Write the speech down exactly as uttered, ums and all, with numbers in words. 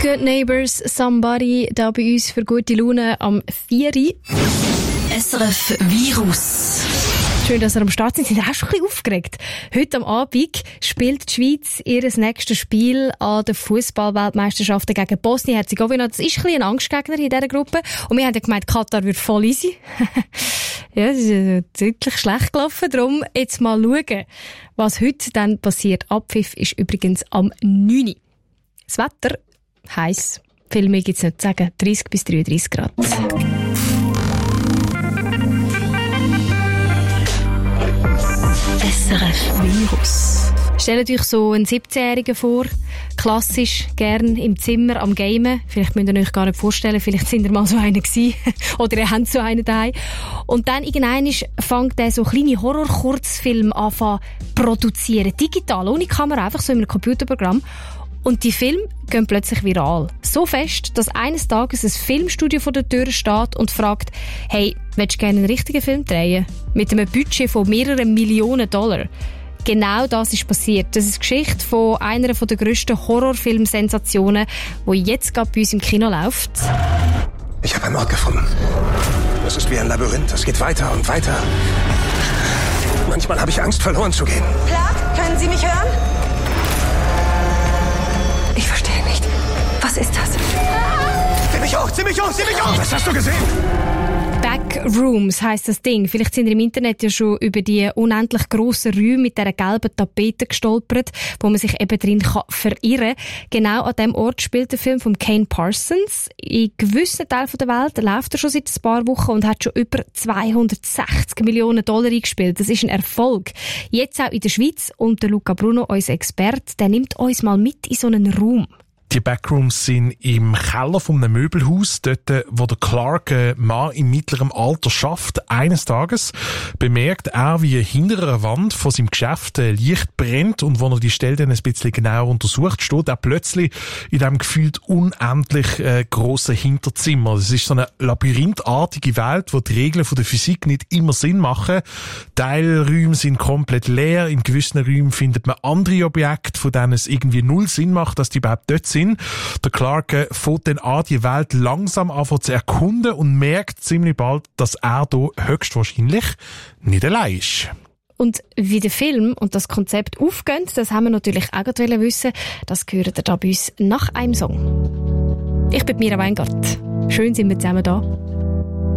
Good Neighbours, Somebody, da bei uns für gute Laune am vier Uhr. S R F Virus. Schön, dass ihr am Start sind. Sind ihr auch schon ein bisschen aufgeregt? Heute am Abend spielt die Schweiz ihr nächstes Spiel an der Fußball-Weltmeisterschaften gegen Bosnien-Herzegowina. Das ist ein bisschen ein Angstgegner in dieser Gruppe. Und wir haben ja gemeint, Katar wird voll easy. Ja, das ist deutlich schlecht gelaufen. Darum jetzt mal schauen, was heute dann passiert. Abpfiff ist übrigens am neun Uhr. Das Wetter heiß. Viel mehr gibt es nicht zu sagen. dreißig bis dreiunddreißig Grad. S R F Virus. Stellt euch so einen siebzehnjährigen vor, klassisch, gern im Zimmer am Gamen. Vielleicht müsst ihr euch gar nicht vorstellen, vielleicht sind ihr mal so einer gewesen. Oder ihr habt so einen daheim. Und dann irgendwann fängt er so kleine Horror-Kurzfilme an zu produzieren. Digital, ohne Kamera, einfach so in einem Computerprogramm. Und die Filme gehen plötzlich viral. So fest, dass eines Tages ein Filmstudio vor der Tür steht und fragt, hey, willst du gerne einen richtigen Film drehen? Mit einem Budget von mehreren Millionen Dollar. Genau das ist passiert. Das ist die Geschichte von einer der grössten Horrorfilm-Sensationen, die jetzt gerade bei uns im Kino läuft. Ich habe einen Ort gefunden. Es ist wie ein Labyrinth. Es geht weiter und weiter. Manchmal habe ich Angst, verloren zu gehen. Clark, können Sie mich hören? Ich verstehe nicht. Was ist das? Zieh mich hoch, zieh mich hoch, zieh mich hoch! Was hast du gesehen? Backrooms heisst das Ding. Vielleicht sind ihr im Internet ja schon über die unendlich grossen Räume mit dieser gelben Tapete gestolpert, wo man sich eben drin kann verirren kann. Genau an diesem Ort spielt der Film von Kane Parsons. In gewissen Teilen der Welt läuft er schon seit ein paar Wochen und hat schon über zweihundertsechzig Millionen Dollar eingespielt. Das ist ein Erfolg. Jetzt auch in der Schweiz. Und der Luca Bruno, unser Experte, der nimmt uns mal mit in so einen Raum. Die Backrooms sind im Keller von einem Möbelhaus, dort, wo der Clark, ein Mann im mittleren Alter, schafft. Eines Tages bemerkt er, wie hinter einer Wand von seinem Geschäft Licht brennt, und als er die Stelle dann ein bisschen genauer untersucht, steht er plötzlich in diesem gefühlt unendlich äh, grossen Hinterzimmer. Das ist so eine labyrinthartige Welt, wo die Regeln von der Physik nicht immer Sinn machen. Teilräume sind komplett leer, in gewissen Räumen findet man andere Objekte, von denen es irgendwie null Sinn macht, dass die überhaupt dort sind. Der Clark äh, fängt dann an, die Welt langsam anfangen zu erkunden und merkt ziemlich bald, dass er hier höchstwahrscheinlich nicht allein ist. Und wie der Film und das Konzept aufgehen, das haben wir natürlich auch gerade wissen. Das gehört ihr da bei uns nach einem Song. Ich bin Mira Weingart. Schön sind wir zusammen da.